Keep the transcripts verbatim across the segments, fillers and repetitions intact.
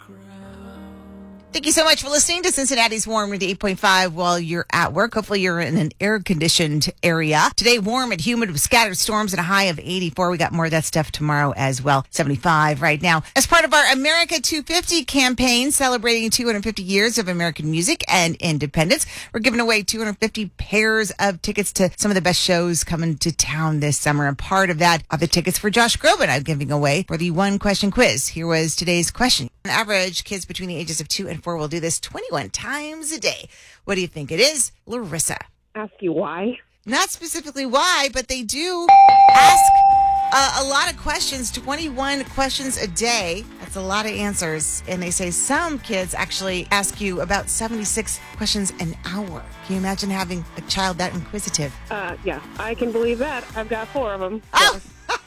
Thank you so much for listening to Cincinnati's Warm at eight point five while you're at work. Hopefully you're in an air-conditioned area. Today, warm and humid with scattered storms and a high of eighty-four. We got more of that stuff tomorrow as well. seventy-five right now. As part of our America two fifty campaign celebrating two hundred fifty years of American music and independence, we're giving away two hundred fifty pairs of tickets to some of the best shows coming to town this summer. And part of that are the tickets for Josh Groban I'm giving away for the one-question quiz. Here was today's question. On average, kids between the ages of two and four will do this twenty-one times a day. What do you think it is, Larissa? Ask you why? Not specifically why, but they do ask uh, a lot of questions, twenty-one questions a day. That's a lot of answers. And they say some kids actually ask you about seventy-six questions an hour. Can you imagine having a child that inquisitive? Uh, yeah, I can believe that. I've got four of them. Oh!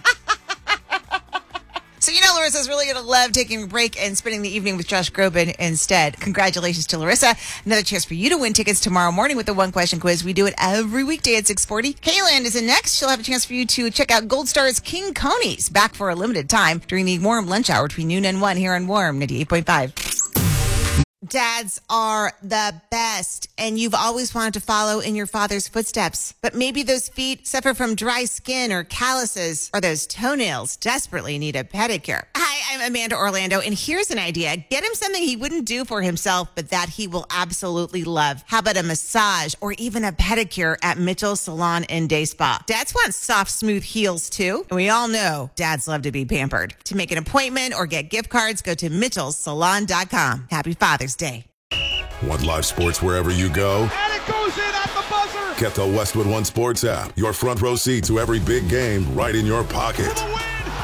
So you know Larissa's really going to love taking a break and spending the evening with Josh Groban instead. Congratulations to Larissa. Another chance for you to win tickets tomorrow morning with the One Question Quiz. We do it every weekday at six forty. Kaylin is in next. She'll have a chance for you to check out Gold Star's King Coney's back for a limited time during the warm lunch hour between noon and one here on Warm ninety-eight point five. Dads are the best, and you've always wanted to follow in your father's footsteps. But maybe those feet suffer from dry skin or calluses, or those toenails desperately need a pedicure. Hi, I'm Amanda Orlando, and here's an idea. Get him something he wouldn't do for himself, but that he will absolutely love. How about a massage or even a pedicure at Mitchell's Salon and Day Spa? Dads want soft, smooth heels, too. And we all know dads love to be pampered. To make an appointment or get gift cards, go to mitchells salon dot com. Happy Father's Day. Want live sports wherever you go? And it goes in at the buzzer! Get the Westwood One Sports app. Your front row seat to every big game right in your pocket. For the win!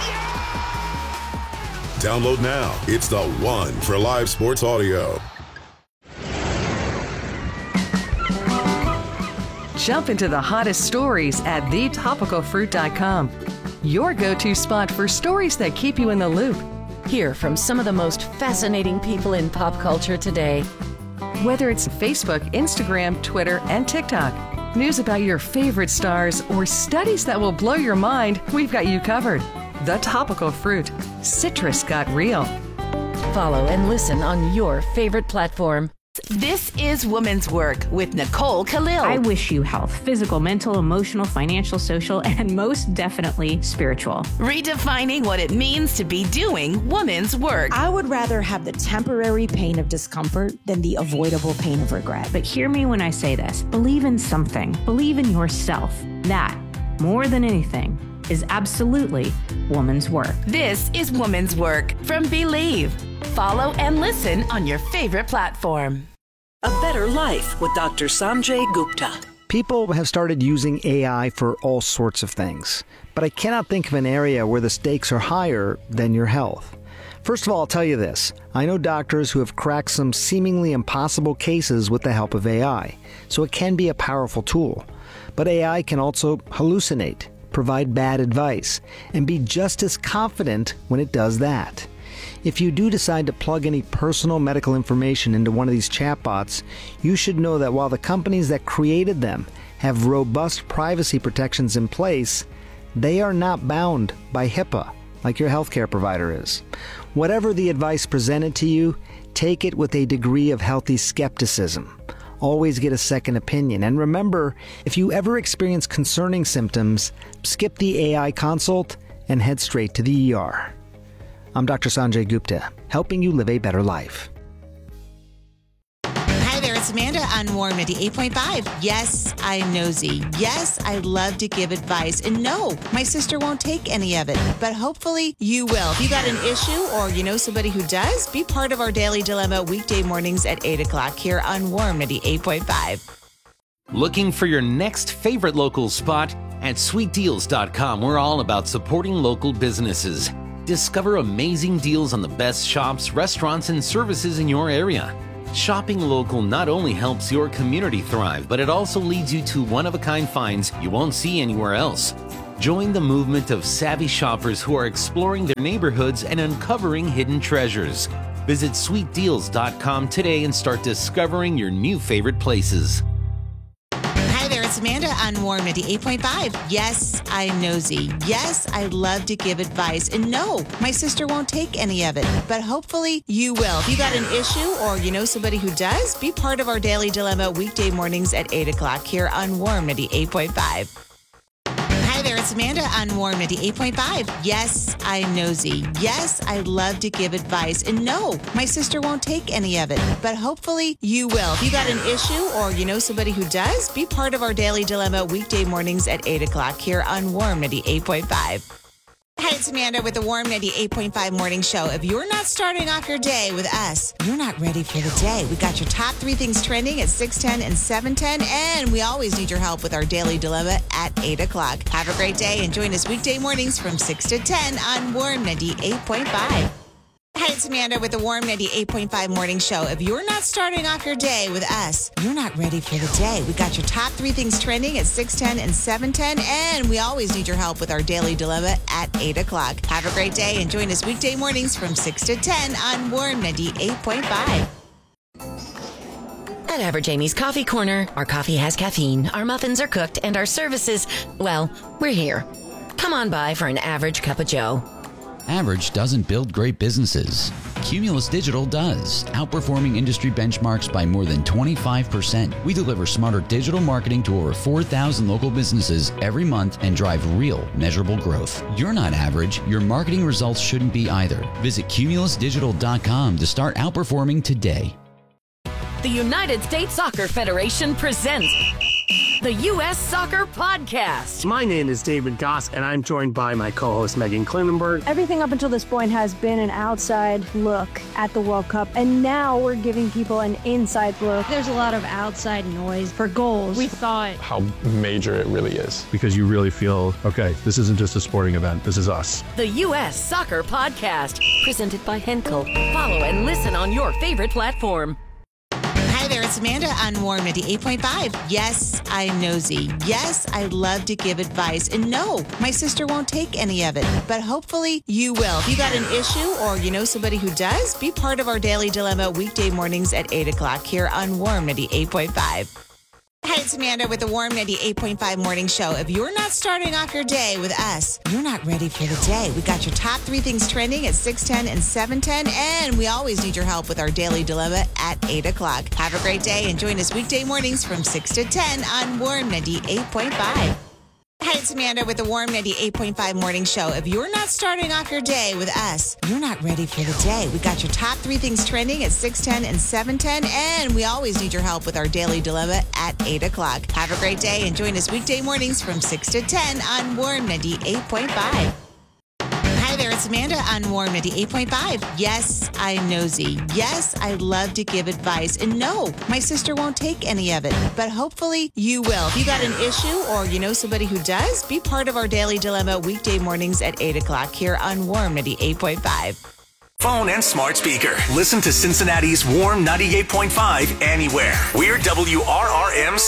Yeah! Download now. It's the one for live sports audio. Jump into the hottest stories at the topical fruit dot com. Your go-to spot for stories that keep you in the loop. Hear from some of the most fascinating people in pop culture today. Whether it's Facebook, Instagram, Twitter, and TikTok, news about your favorite stars, or studies that will blow your mind, we've got you covered. The Topical Fruit. Citrus got real. Follow and listen on your favorite platform. This is Women's Work with Nicole Khalil. I wish you health, physical, mental, emotional, financial, social, and most definitely spiritual. Redefining what it means to be doing women's work. I would rather have the temporary pain of discomfort than the avoidable pain of regret. But hear me when I say this. Believe in something. Believe in yourself. That, more than anything, is absolutely woman's work. This is Women's Work from Believe. Follow and listen on your favorite platform. A Better Life with Doctor Sanjay Gupta. People have started using A I for all sorts of things, but I cannot think of an area where the stakes are higher than your health. First of all, I'll tell you this. I know doctors who have cracked some seemingly impossible cases with the help of A I, so it can be a powerful tool. But A I can also hallucinate, provide bad advice, and be just as confident when it does that. If you do decide to plug any personal medical information into one of these chatbots, you should know that while the companies that created them have robust privacy protections in place, they are not bound by HIPAA like your healthcare provider is. Whatever the advice presented to you, take it with a degree of healthy skepticism. Always get a second opinion. And remember, if you ever experience concerning symptoms, skip the A I consult and head straight to the E R. I'm Doctor Sanjay Gupta, helping you live a better life. Hi there, it's Amanda on Warm ninety-eight point five. Yes, I'm nosy. Yes, I love to give advice. And no, my sister won't take any of it. But hopefully you will. If you got an issue or you know somebody who does, be part of our Daily Dilemma weekday mornings at eight o'clock here on Warm ninety-eight point five. Looking for your next favorite local spot? At sweet deals dot com, we're all about supporting local businesses. Discover amazing deals on the best shops, restaurants, and services in your area. Shopping local not only helps your community thrive, but it also leads you to one-of-a-kind finds you won't see anywhere else. Join the movement of savvy shoppers who are exploring their neighborhoods and uncovering hidden treasures. Visit sweet deals dot com today and start discovering your new favorite places. it's Amanda on Warm ninety-eight point five. Yes, I'm nosy. Yes, I love to give advice. And no, my sister won't take any of it. But hopefully you will. If you got an issue or you know somebody who does, be part of our Daily Dilemma weekday mornings at eight o'clock here on Warm ninety-eight point five. Hi there, it's Amanda on Warm ninety-eight point five. Yes, I'm nosy. Yes, I love to give advice. And no, my sister won't take any of it. But hopefully you will. If you got an issue or you know somebody who does, be part of our Daily Dilemma weekday mornings at eight o'clock here on Warm ninety-eight point five. Hi, it's Amanda with the Warm ninety-eight point five Morning Show. If you're not starting off your day with us, you're not ready for the day. We got your top three things trending at six ten and seven ten, and we always need your help with our Daily Dilemma at eight o'clock. Have a great day and join us weekday mornings from six to ten on Warm ninety-eight point five. Hi, it's Amanda with the Warm ninety-eight point five Morning Show. If you're not starting off your day with us, you're not ready for the day. We got your top three things trending at six ten and seven ten, and we always need your help with our Daily Dilemma at eight o'clock. Have a great day and join us weekday mornings from six to ten on Warm ninety-eight point five. At Average Amy's Coffee Corner, our coffee has caffeine, our muffins are cooked, and our services, well, we're here. Come on by for an average cup of joe. Average doesn't build great businesses. Cumulus Digital does, outperforming industry benchmarks by more than twenty-five percent. We deliver smarter digital marketing to over four thousand local businesses every month and drive real, measurable growth. You're not average. Your marketing results shouldn't be either. Visit cumulus digital dot com to start outperforming today. The United States Soccer Federation presents the U S Soccer Podcast. My name is David Goss, and I'm joined by my co-host Megan Klinenberg. Everything up until this point has been an outside look at the World Cup, and now we're giving people an inside look. There's a lot of outside noise for goals. We thought how major it really is. Because you really feel, okay, this isn't just a sporting event, this is us. The U S Soccer Podcast, presented by Henkel. Follow and listen on your favorite platform. Hi there, it's Amanda on Warm ninety-eight point five. Yes, I'm nosy. Yes, I love to give advice. And no, my sister won't take any of it. But hopefully you will. If you got an issue or you know somebody who does, be part of our Daily Dilemma weekday mornings at eight o'clock here on Warm ninety-eight point five. Hi, it's Amanda with the Warm ninety-eight point five Morning Show. If you're not starting off your day with us, you're not ready for the day. We got your top three things trending at six ten and seven ten, and we always need your help with our Daily Dilemma at eight o'clock. Have a great day and join us weekday mornings from six to ten on Warm ninety-eight point five. Hi, it's Amanda with the Warm ninety-eight point five Morning Show. If you're not starting off your day with us, you're not ready for the day. We got your top three things trending at six ten and seven ten, and we always need your help with our Daily Dilemma at eight o'clock. Have a great day and join us weekday mornings from six to ten on Warm ninety-eight point five. Hi there, it's Amanda on Warm ninety-eight point five. Yes, I'm nosy. Yes, I love to give advice. And no, my sister won't take any of it. But hopefully you will. If you got an issue or you know somebody who does, be part of our Daily Dilemma weekday mornings at eight o'clock here on Warm ninety-eight point five. Phone and smart speaker. Listen to Cincinnati's Warm ninety-eight point five anywhere. We're W R R M